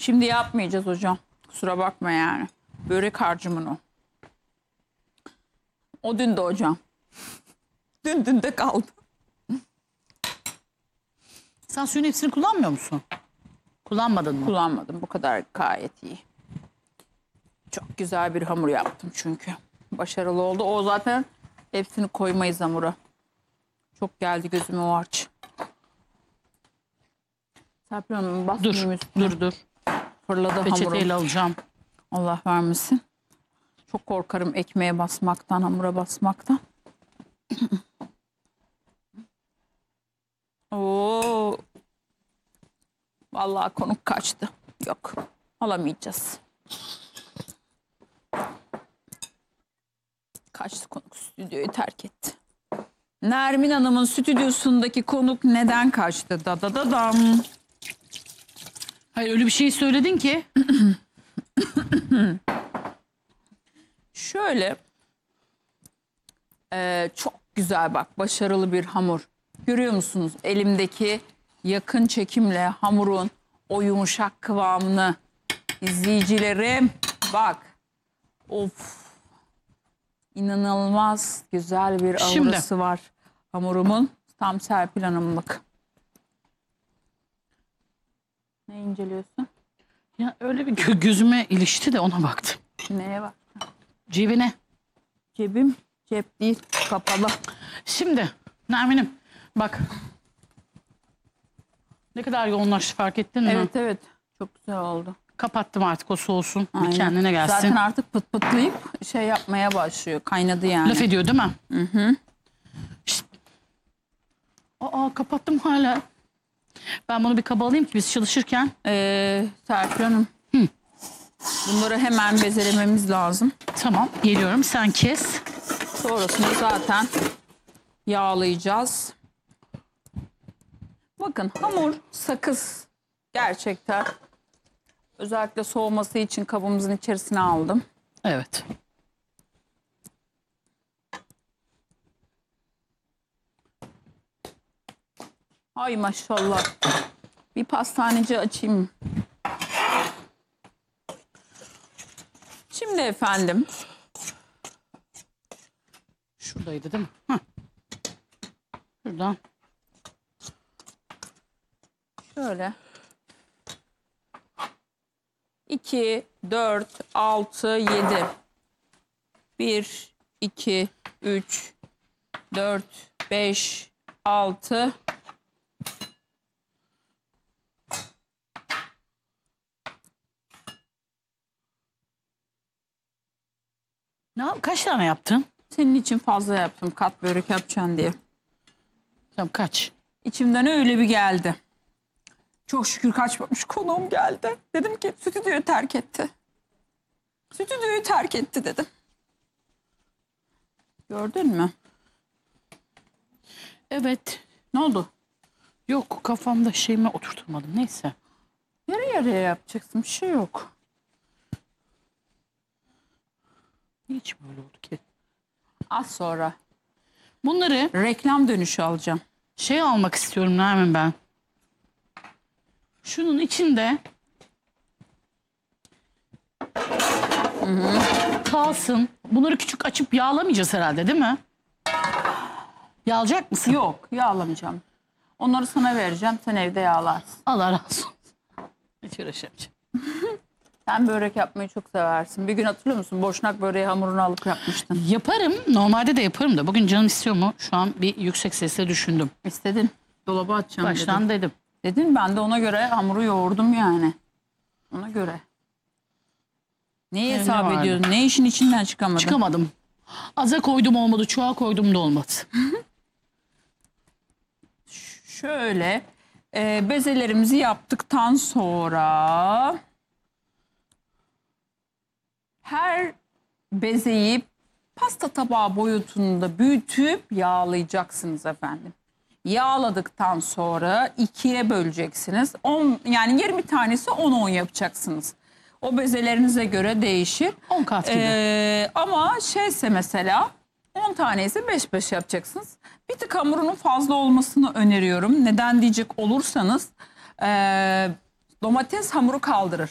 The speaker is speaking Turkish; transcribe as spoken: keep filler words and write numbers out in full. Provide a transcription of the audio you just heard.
Şimdi yapmayacağız hocam. Kusura bakma yani. Börek harcımın o. O dün de hocam. Dün dün de kaldı. Sen suyun hepsini kullanmıyor musun? Kullanmadın mı? Kullanmadım. Bu kadar gayet iyi. Çok güzel bir hamur yaptım çünkü. Başarılı oldu. O zaten hepsini koymayız hamura. Çok geldi gözüme o harç. Serpil Hanım Dur, basmayayım üstüne. dur, dur. Fırladı hamurum. Peçeteyle alacağım. Allah vermesin. Çok korkarım ekmeğe basmaktan, hamura basmaktan. Oo. Vallahi konuk kaçtı. Yok. Alamayacağız. Kaçtı konuk, stüdyoyu terk etti. Nermin Hanım'ın stüdyosundaki konuk neden kaçtı? Da da da dam. Hayır, öyle bir şey söyledin ki. Şöyle e, çok güzel bak, başarılı bir hamur. Görüyor musunuz elimdeki yakın çekimle hamurun o yumuşak kıvamını izleyicilerim bak. Of, inanılmaz güzel bir Şimdi. aurası var hamurumun. Tam Serpil Hanım'lık. Ne inceliyorsun? Ya öyle bir gö- gözüme ilişti de ona baktım. Neye bak? Cebine. Cebim cep değil, kapalı. Şimdi Nermin'im bak. Ne kadar yoğunlaştı, fark ettin mi? Evet evet, çok güzel oldu. Kapattım artık, o soğusun. Aynen. Bir kendine gelsin. Zaten artık pıt pıtlayıp şey yapmaya başlıyor. Kaynadı yani. Laf ediyor değil mi? Hı hı. Şişt. Aa, kapattım hala. Ben bunu bir kaba alayım ki biz çalışırken. Ee, Serpil Hanım. Bunları hemen bezelememiz lazım. Tamam, geliyorum, sen kes. Sonrasında zaten yağlayacağız. Bakın hamur sakız gerçekten. Özellikle soğuması için kabımızın içerisine aldım. Evet. Ay maşallah. Bir pastaneci açayım. Şimdi efendim. Şuradaydı değil mi? Heh. Şuradan. Şöyle. iki, dört, altı, yedi. bir, iki, üç, dört, beş, altı. Ne, kaç tane yaptın? Senin için fazla yaptım, kat börek yapacaksın diye. Tamam, kaç? İçimden öyle bir geldi. Çok şükür kaçmamış, konuğum geldi. Dedim ki stüdyoyu terk etti. Stüdyoyu terk etti dedim. Gördün mü? Evet. Ne oldu? Yok, kafamda şeyime oturtmadım. Neyse. Yarı yarıya yapacaksın, bir şey yok. Hiç böyle oldu ki. Az sonra Bunları reklam dönüşü alacağım. şey almak istiyorum Nermin ben. Şunun içinde hı hı. kalsın. Bunları küçük açıp yağlamayacağız herhalde, değil mi? Yağlayacak mısın? Yok, yağlamayacağım. Onları sana vereceğim, sen evde yağlarsın. Allah razı olsun. Hiç uğraşamayacağım. Sen börek yapmayı çok seversin. Bir gün hatırlıyor musun? Boşnak böreği hamurunu alıp yapmıştın. Yaparım. Normalde de yaparım da. Bugün canım istiyor mu? Şu an bir yüksek sesle düşündüm. İstedin. Dolaba atacağım Baştan dedim. dedim. Dedin, ben de ona göre hamuru yoğurdum yani. Ona göre. Neyi Evde hesap vardı. ediyorsun? Ne işin içinden çıkamadın? Çıkamadım. Aza koydum olmadı. Çuğa koydum da olmadı. Şöyle e, bezelerimizi yaptıktan sonra her bezeyi pasta tabağı boyutunda büyütüp yağlayacaksınız efendim. Yağladıktan sonra ikiye böleceksiniz. on, yani yirmi tanesi on on yapacaksınız. O bezelerinize göre değişir. on kat gibi. Ee, ama şeyse mesela on tanesi beş beş yapacaksınız. Bir tık hamurunun fazla olmasını öneriyorum. Neden diyecek olursanız ee, domates hamuru kaldırır.